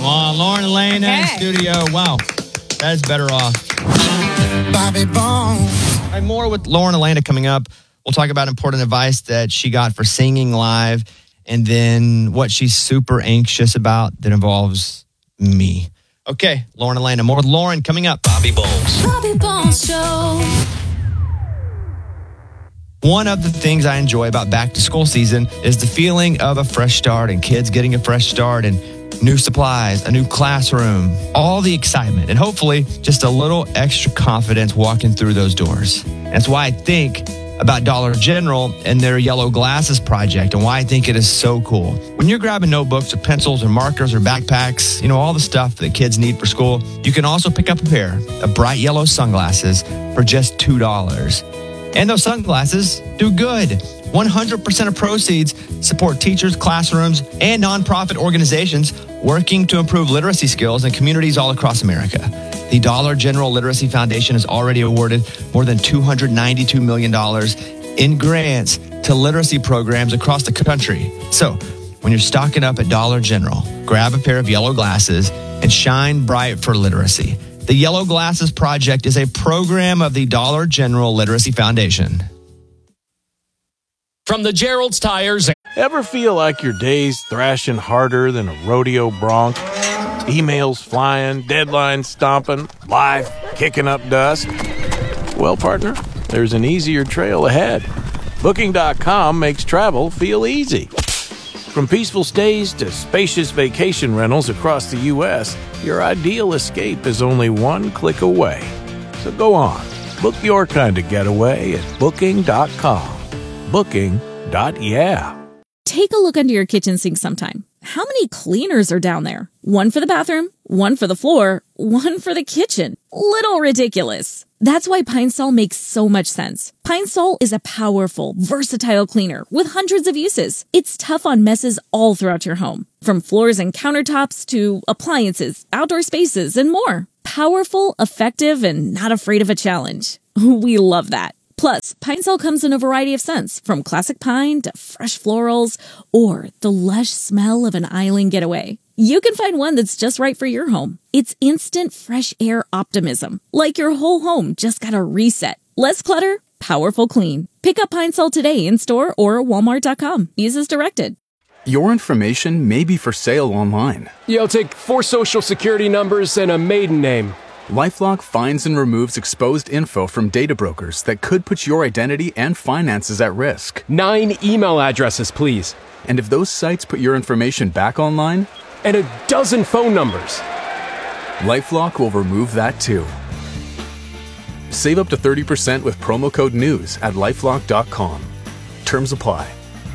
Lauren Elena in studio. Wow, that is better off. Bobby Bones. All right, more with Lauren Elena coming up. We'll talk about important advice that she got for singing live, and then what she's super anxious about that involves me. Okay, Lauren Elena. More with Lauren coming up. Bobby Bones. Bobby Bones Show. One of the things I enjoy about back to school season is the feeling of a fresh start and kids getting a fresh start and new supplies, a new classroom, all the excitement, and hopefully just a little extra confidence walking through those doors. That's why I think about Dollar General and their Yellow Glasses project and why I think it is so cool. When you're grabbing notebooks or pencils or markers or backpacks, all the stuff that kids need for school, you can also pick up a pair of bright yellow sunglasses for just $2. And those sunglasses do good. 100% of proceeds support teachers, classrooms, and nonprofit organizations working to improve literacy skills in communities all across America. The Dollar General Literacy Foundation has already awarded more than $292 million in grants to literacy programs across the country. So, when you're stocking up at Dollar General, grab a pair of yellow glasses and shine bright for literacy. The Yellow Glasses Project is a program of the Dollar General Literacy Foundation. From the Gerald's Tires. Ever feel like your day's thrashing harder than a rodeo bronc? Emails flying, deadlines stomping, life kicking up dust? Well, partner, there's an easier trail ahead. Booking.com makes travel feel easy. From peaceful stays to spacious vacation rentals across the U.S., your ideal escape is only one click away. So go on, book your kind of getaway at Booking.com. Booking.yeah. Take a look under your kitchen sink sometime. How many cleaners are down there? One for the bathroom, one for the floor, one for the kitchen. Little ridiculous. That's why Pine Sol makes so much sense. Pine Sol is a powerful, versatile cleaner with hundreds of uses. It's tough on messes all throughout your home, from floors and countertops to appliances, outdoor spaces, and more. Powerful, effective, and not afraid of a challenge. We love that. Plus, Pine Sol comes in a variety of scents, from classic pine to fresh florals or the lush smell of an island getaway. You can find one that's just right for your home. It's instant fresh air optimism, like your whole home just got a reset. Less clutter, powerful clean. Pick up Pine Sol today in store or Walmart.com. Use as directed. Your information may be for sale online. Yeah, I'll take 4 social security numbers and a maiden name. LifeLock finds and removes exposed info from data brokers that could put your identity and finances at risk. 9 email addresses, please. And if those sites put your information back online? And a dozen phone numbers. LifeLock will remove that too. Save up to 30% with promo code NEWS at LifeLock.com. Terms apply.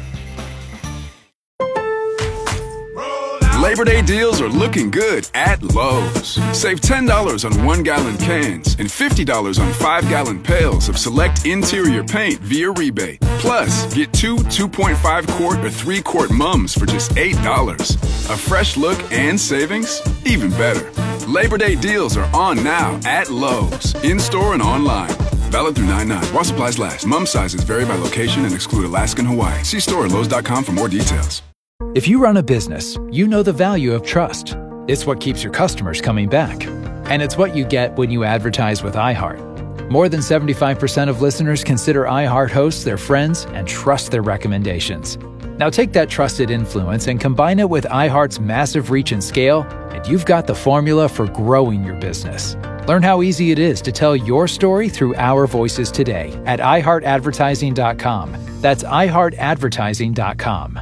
Labor Day deals are looking good at Lowe's. Save $10 on 1-gallon cans and $50 on 5-gallon pails of select interior paint via rebate. Plus, get 2 2.5-quart or 3-quart mums for just $8. A fresh look and savings? Even better. Labor Day deals are on now at Lowe's, in-store and online. Valid through 9/9. While supplies last. Mum sizes vary by location and exclude Alaska and Hawaii. See store at Lowe's.com for more details. If you run a business, you know the value of trust. It's what keeps your customers coming back. And it's what you get when you advertise with iHeart. More than 75% of listeners consider iHeart hosts their friends and trust their recommendations. Now take that trusted influence and combine it with iHeart's massive reach and scale, and you've got the formula for growing your business. Learn how easy it is to tell your story through our voices today at iHeartAdvertising.com. That's iHeartAdvertising.com.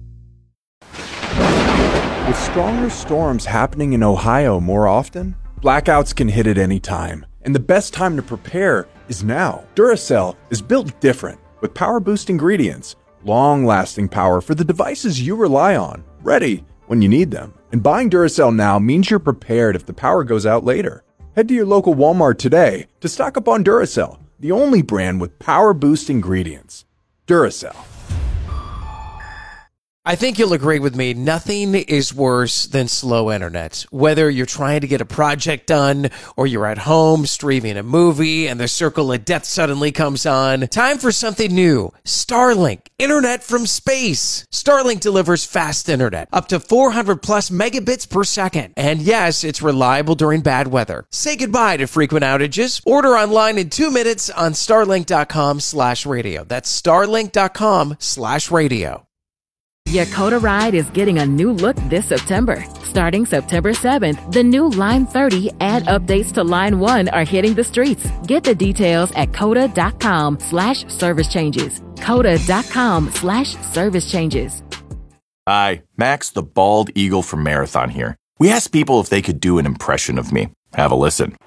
With stronger storms happening in Ohio more often, blackouts can hit at any time. And the best time to prepare is now. Duracell is built different, with power-boost ingredients, long-lasting power for the devices you rely on, ready when you need them. And buying Duracell now means you're prepared if the power goes out later. Head to your local Walmart today to stock up on Duracell, the only brand with power-boost ingredients. Duracell. I think you'll agree with me. Nothing is worse than slow internet. Whether you're trying to get a project done or you're at home streaming a movie and the circle of death suddenly comes on. Time for something new. Starlink. Internet from space. Starlink delivers fast internet. Up to 400 plus megabits per second. And yes, it's reliable during bad weather. Say goodbye to frequent outages. Order online in 2 minutes on starlink.com/radio. That's starlink.com/radio. Yakota Ride is getting a new look this September. Starting September 7th, the new Line 30 and updates to Line 1 are hitting the streets. Get the details at coda.com/service changes. coda.com/service changes. Hi, Max the Bald Eagle from Marathon here. We asked people if they could do an impression of me. Have a listen.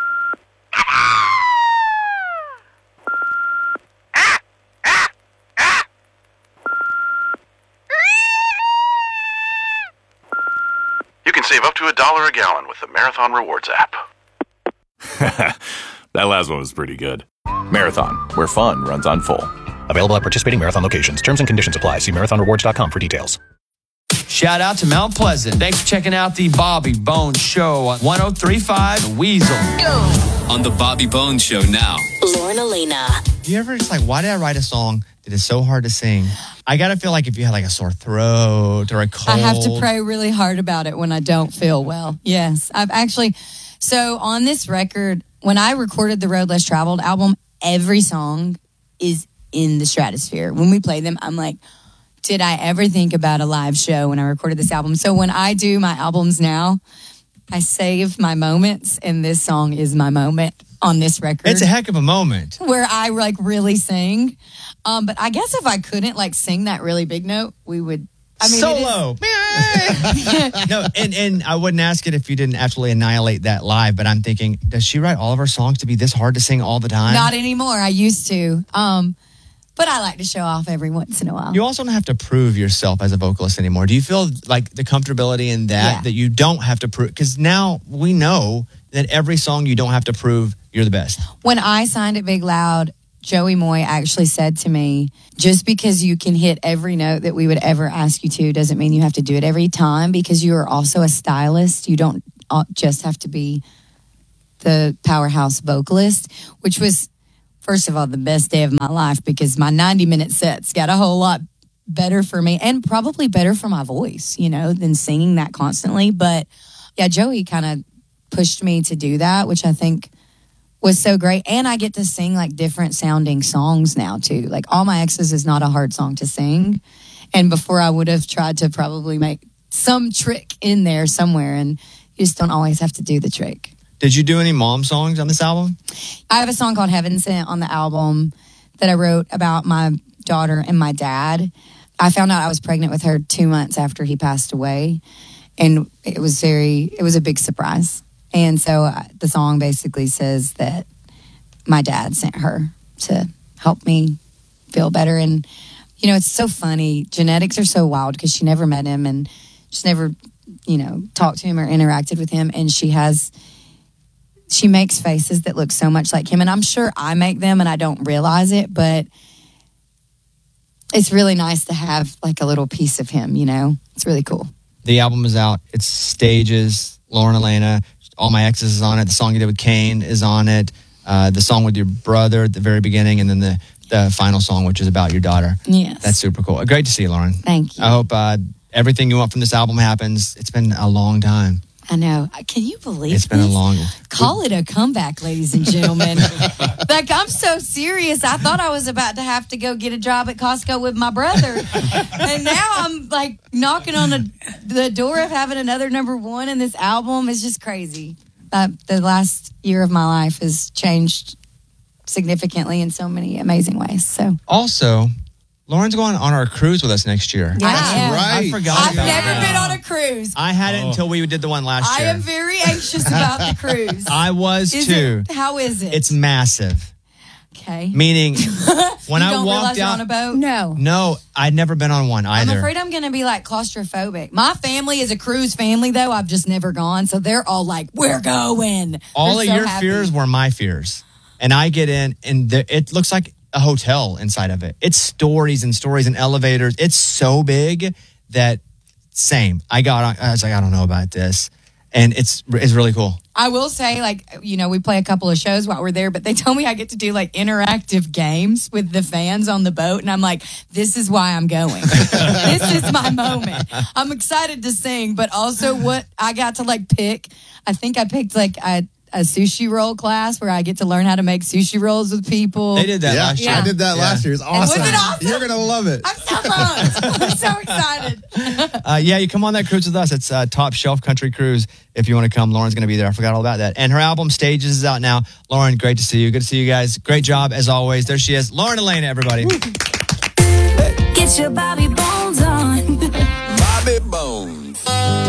You can save up to $1 a gallon with the Marathon Rewards app. That last one was pretty good. Marathon, where fun runs on full. Available at participating Marathon locations. Terms and conditions apply. See marathonrewards.com for details. Shout out to Mount Pleasant. Thanks for checking out the Bobby Bones Show on 103.5 The Weasel. On the Bobby Bones Show now. Lauren Elena. You ever just like, why did I write a song that is so hard to sing? I gotta feel like if you had like a sore throat or a cold. I have to pray really hard about it when I don't feel well. Yes. So on this record, when I recorded the Road Less Traveled album, every song is in the stratosphere. When we play them, I'm like, did I ever think about a live show when I recorded this album? So when I do my albums now, I save my moments, and this song is my moment on this record. It's a heck of a moment. Where I like really sing. But I guess if I couldn't like sing that really big note, we would. I mean, solo. No, and I wouldn't ask it if you didn't actually annihilate that live, but I'm thinking, does she write all of her songs to be this hard to sing all the time? Not anymore. I used to. But I like to show off every once in a while. You also don't have to prove yourself as a vocalist anymore. Do you feel like the comfortability in that, that you don't have to prove? Because now we know that every song you don't have to prove you're the best. When I signed at Big Loud, Joey Moy actually said to me, just because you can hit every note that we would ever ask you to doesn't mean you have to do it every time, because you are also a stylist. You don't just have to be the powerhouse vocalist, which was, first of all, the best day of my life, because my 90-minute sets got a whole lot better for me and probably better for my voice, than singing that constantly. But yeah, Joey kind of pushed me to do that, which I think was so great. And I get to sing like different sounding songs now too. Like All My Exes is not a hard song to sing. And before I would have tried to probably make some trick in there somewhere, and you just don't always have to do the trick. Did you do any mom songs on this album? I have a song called Heaven Sent on the album that I wrote about my daughter and my dad. I found out I was pregnant with her 2 months after he passed away. And it was a big surprise. And so the song basically says that my dad sent her to help me feel better. And, it's so funny. Genetics are so wild because she never met him and she's never, talked to him or interacted with him. And she makes faces that look so much like him. And I'm sure I make them and I don't realize it, but it's really nice to have like a little piece of him, It's really cool. The album is out. It's Stages, Lauren Elena. All My Exes is on it. The song you did with Kane is on it. The song with your brother at the very beginning, and then the final song, which is about your daughter. Yes. That's super cool. Great to see you, Lauren. Thank you. I hope everything you want from this album happens. It's been a long time. I know. Can you believe it's been this? a long... Call it a comeback, ladies and gentlemen. Like, I'm so serious. I thought I was about to have to go get a job at Costco with my brother. And now I'm, like, knocking on the door of having another number one in this album. It's just crazy. The last year of my life has changed significantly in so many amazing ways. So also... Lauren's going on our cruise with us next year. Yeah. That's right. I forgot. I've never been on a cruise. I had it until we did the one last year. I am very anxious about the cruise. I was too. How is it? It's massive. Okay. Meaning, when I don't walked you're out on a boat? No, I'd never been on one either. I'm afraid I'm going to be like claustrophobic. My family is a cruise family, though. I've just never gone, so they're all like, "We're going." All they're of so your happy. fears were my fears, and I get in, and it looks like a hotel inside of it. It's stories and stories and elevators. It's so big that same. I was like, I don't know about this. And it's really cool. I will say, like, we play a couple of shows while we're there, but they tell me I get to do like interactive games with the fans on the boat. And I'm like, this is why I'm going. This is my moment. I'm excited to sing, but also what I got to like pick. I think I picked like a sushi roll class where I get to learn how to make sushi rolls with people. They did that last year. I did that last year. It's awesome. Was it awesome? You're going to love it. I'm so pumped. I'm so excited. You come on that cruise with us. It's Top Shelf Country Cruise. If you want to come, Lauren's going to be there. I forgot all about that. And her album Stages is out now. Lauren, great to see you. Good to see you guys. Great job as always. There she is. Lauren Elena, everybody. Get your Bobby Bones on. Bobby Bones.